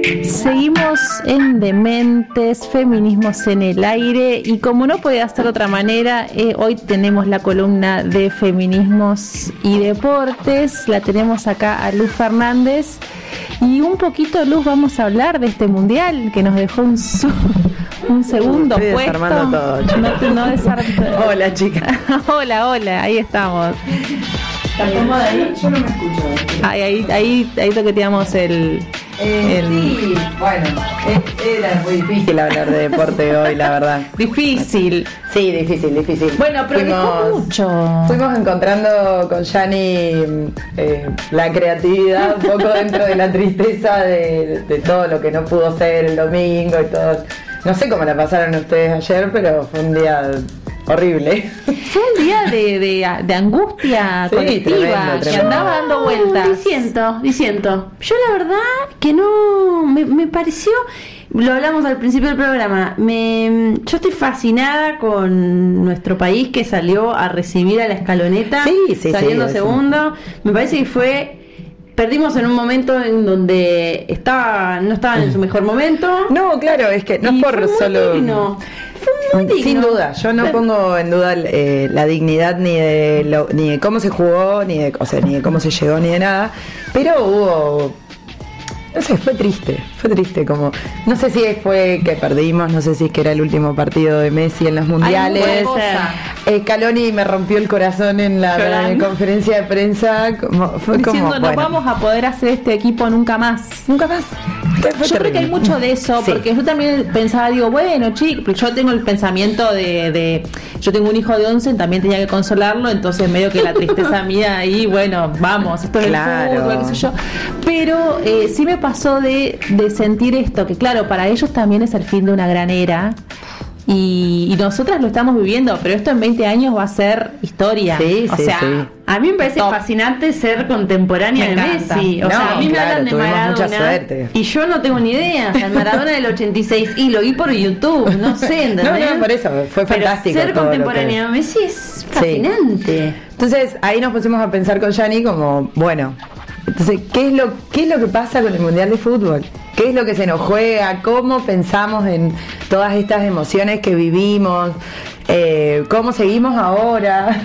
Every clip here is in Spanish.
Seguimos en Dementes, Feminismos en el Aire, y como no podía ser de otra manera, hoy tenemos la columna de Feminismos y Deportes. La tenemos acá a Luz Fernández, y un poquito, Luz, vamos a hablar de este mundial que nos dejó un segundo Estoy puesto. Desarmando todo. Hola, chica. Hola, ahí estamos. ¿Estás cómoda ahí? Yo no me escucho. Ahí toqueteamos el... Sí, bueno, era muy difícil hablar de deporte hoy, la verdad. Difícil. Sí, difícil. Bueno, pero dejó mucho. Fuimos encontrando con Yani la creatividad un poco dentro de la tristeza de todo lo que no pudo ser el domingo y todo. No sé cómo la pasaron ustedes ayer, pero fue un día horrible. Fue un día de angustia colectiva, tremendo. Que andaba dando vueltas. Diciendo. Yo la verdad que no me pareció, lo hablamos al principio del programa, yo estoy fascinada con nuestro país, que salió a recibir a la Escaloneta, saliendo segundo. Me parece que perdimos en un momento en donde no estaban en su mejor momento. No, claro, es que no es por solo... Digno. Sin duda, yo no pongo en duda la dignidad ni de cómo se jugó, ni de cómo se llegó, ni de nada, pero hubo, no sé, fue triste, como, no sé si fue que perdimos, no sé si es que era el último partido de Messi en los mundiales. Scaloni me rompió el corazón en la conferencia de prensa, fue diciendo, como, no vamos a poder hacer este equipo nunca más. Yo creo que hay mucho de eso, porque yo también pensaba, bueno, chicos, yo tengo el pensamiento yo tengo un hijo de 11, también tenía que consolarlo, entonces medio que la tristeza mía ahí, bueno, vamos, esto es el fútbol, qué sé yo. Pero sí me pasó de sentir esto, que claro, para ellos también es el fin de una gran era. Y nosotras lo estamos viviendo, pero esto en 20 años va a ser historia. A mí me parece fascinante ser contemporánea de Messi. A mí me hablan de Maradona y yo no tengo ni idea. O sea, el Maradona del 86 y lo vi por YouTube, no sé, ¿entendés? No, por eso, fue fantástico. Ser contemporánea de Messi es fascinante. Entonces, ahí nos pusimos a pensar con Yani como, bueno, entonces, ¿qué es lo que pasa con el Mundial de Fútbol? ¿Qué es lo que se nos juega? ¿Cómo pensamos en todas estas emociones que vivimos? ¿Cómo seguimos ahora?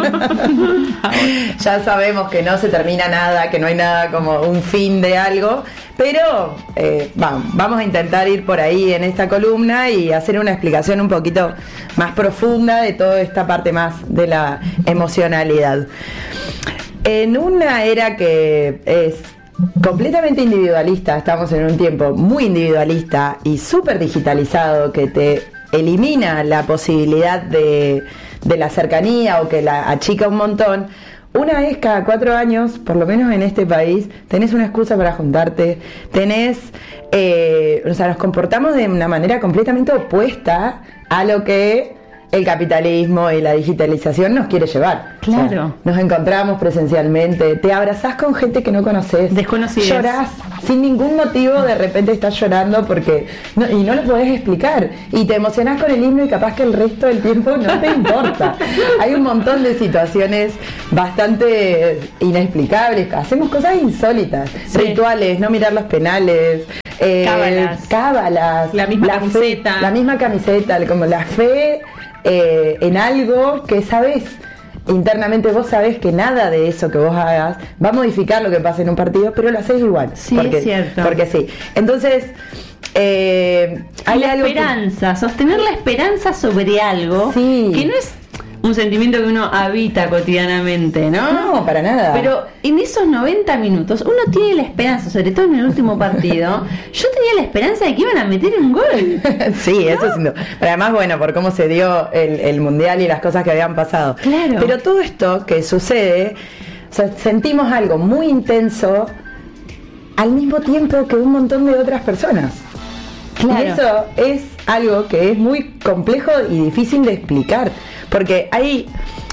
Ya sabemos que no se termina nada, que no hay nada como un fin de algo, pero vamos a intentar ir por ahí en esta columna y hacer una explicación un poquito más profunda de toda esta parte más de la emocionalidad. En una era que es completamente individualista, estamos en un tiempo muy individualista y súper digitalizado, que te elimina la posibilidad de la cercanía o que la achica un montón. Una vez cada 4 años, por lo menos en este país, tenés una excusa para juntarte, nos comportamos de una manera completamente opuesta a lo que el capitalismo y la digitalización nos quiere llevar. Claro. O sea, nos encontramos presencialmente, te abrazás con gente que no conoces, desconocidos, llorás sin ningún motivo, de repente estás llorando y no lo podés explicar, y te emocionás con el himno y capaz que el resto del tiempo no te importa. Hay un montón de situaciones bastante inexplicables, hacemos cosas insólitas, rituales, no mirar los penales, cábalas, la misma camiseta, como la fe en algo que sabes internamente, vos sabés que nada de eso que vos hagas va a modificar lo que pasa en un partido, pero lo haces igual. Sí, es cierto. Porque sí. Entonces, hay algo esperanza, sostener la esperanza sobre algo, que no es un sentimiento que uno habita cotidianamente, ¿no? No, para nada. Pero en esos 90 minutos uno tiene la esperanza, sobre todo en el último partido, yo tenía la esperanza de que iban a meter un gol. Sí, ¿no? Eso sin duda. Pero además, bueno, por cómo se dio el Mundial y las cosas que habían pasado. Claro. Pero todo esto que sucede, o sea, sentimos algo muy intenso al mismo tiempo que un montón de otras personas. Claro. Y eso es algo que es muy complejo y difícil de explicar, porque hay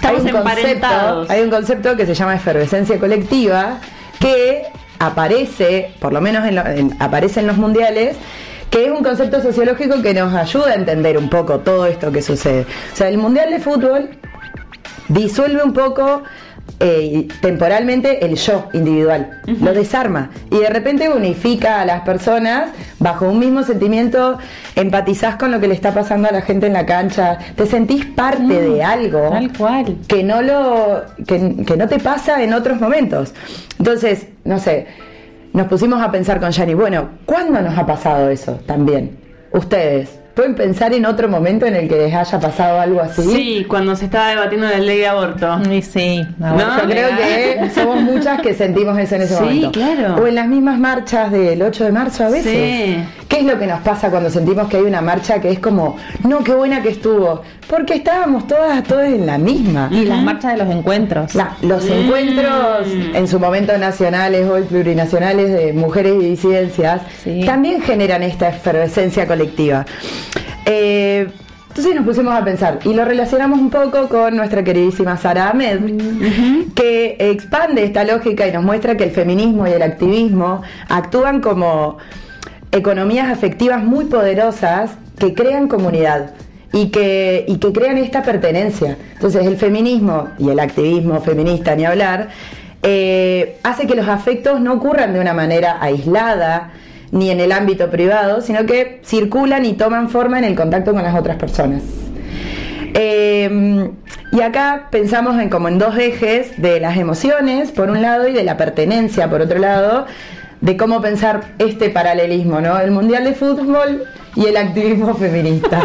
un concepto que se llama efervescencia colectiva, que aparece, por lo menos aparece en los mundiales, que es un concepto sociológico que nos ayuda a entender un poco todo esto que sucede. O sea, el Mundial de Fútbol disuelve un poco temporalmente el yo individual, lo desarma y de repente unifica a las personas bajo un mismo sentimiento, empatizás con lo que le está pasando a la gente en la cancha, te sentís parte de algo tal cual. que no te pasa en otros momentos. Entonces, no sé, nos pusimos a pensar con Yani, bueno, ¿cuándo nos ha pasado eso también? Ustedes ¿pueden pensar en otro momento en el que les haya pasado algo así? Sí, cuando se estaba debatiendo la ley de aborto. Sí, ¿no? Yo creo que somos muchas que sentimos eso en ese momento. Sí, claro. O en las mismas marchas del 8 de marzo a veces. Sí. ¿Qué es lo que nos pasa cuando sentimos que hay una marcha que es como, no, qué buena que estuvo? Porque estábamos todas en la misma. Y las marchas de los encuentros. Los encuentros en su momento nacionales, hoy plurinacionales, de mujeres y disidencias, también generan esta efervescencia colectiva. Entonces nos pusimos a pensar y lo relacionamos un poco con nuestra queridísima Sara Ahmed, que expande esta lógica y nos muestra que el feminismo y el activismo actúan como economías afectivas muy poderosas que crean comunidad y que crean esta pertenencia. Entonces el feminismo y el activismo feminista, ni hablar, hace que los afectos no ocurran de una manera aislada ni en el ámbito privado, sino que circulan y toman forma en el contacto con las otras personas. Y acá pensamos como en dos ejes de las emociones, por un lado, y de la pertenencia, por otro lado, de cómo pensar este paralelismo, ¿no? El Mundial de Fútbol y el activismo feminista.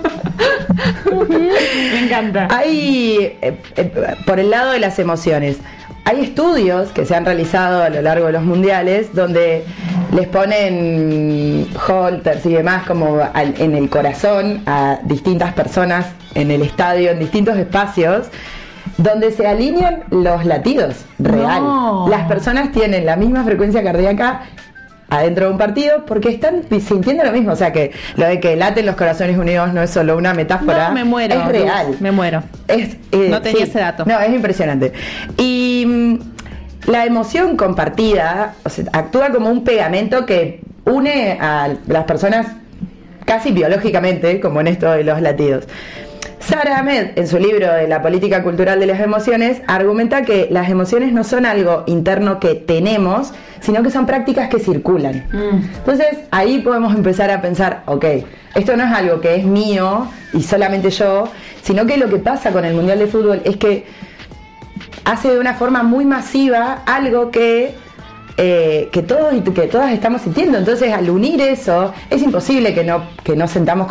Me encanta. Hay, por el lado de las emociones, hay estudios que se han realizado a lo largo de los mundiales donde les ponen holters y demás como en el corazón a distintas personas en el estadio, en distintos espacios, donde se alinean los latidos real. No. Las personas tienen la misma frecuencia cardíaca adentro de un partido porque están sintiendo lo mismo. O sea que lo de que laten los corazones unidos no es solo una metáfora, no, me muero, es real. Me muero. No tenía ese dato. No, es impresionante. Y la emoción compartida, o sea, actúa como un pegamento que une a las personas casi biológicamente, como en esto de los latidos. Sara Ahmed, en su libro de la política cultural de las emociones, argumenta que las emociones no son algo interno que tenemos, sino que son prácticas que circulan. Entonces, ahí podemos empezar a pensar, ok, esto no es algo que es mío y solamente yo, sino que lo que pasa con el Mundial de Fútbol es que hace de una forma muy masiva algo que todos y que todas estamos sintiendo. Entonces, al unir eso, es imposible que no sintamos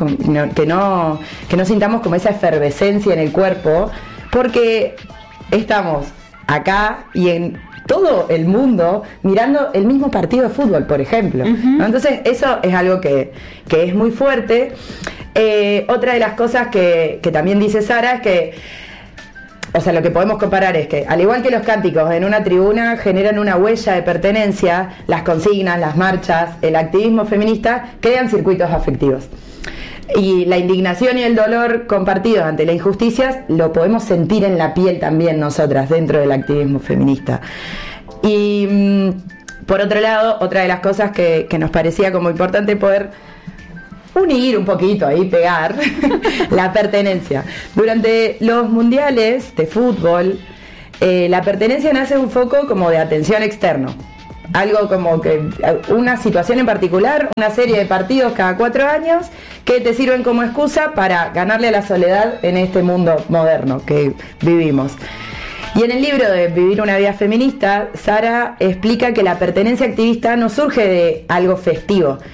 como esa efervescencia en el cuerpo, porque estamos acá y en todo el mundo mirando el mismo partido de fútbol, por ejemplo, ¿no? Entonces, eso es algo que es muy fuerte. Otra de las cosas que también dice Sara es que, o sea, lo que podemos comparar es que, al igual que los cánticos en una tribuna generan una huella de pertenencia, las consignas, las marchas, el activismo feminista crean circuitos afectivos. Y la indignación y el dolor compartidos ante las injusticias lo podemos sentir en la piel también nosotras dentro del activismo feminista. Y por otro lado, otra de las cosas que nos parecía como importante poder unir un poquito ahí, pegar la pertenencia. Durante los mundiales de fútbol, la pertenencia nace un foco como de atención externo. Algo como que una situación en particular, una serie de partidos cada 4 años que te sirven como excusa para ganarle a la soledad en este mundo moderno que vivimos. Y en el libro de Vivir una vida feminista, Sara explica que la pertenencia activista no surge de algo festivo,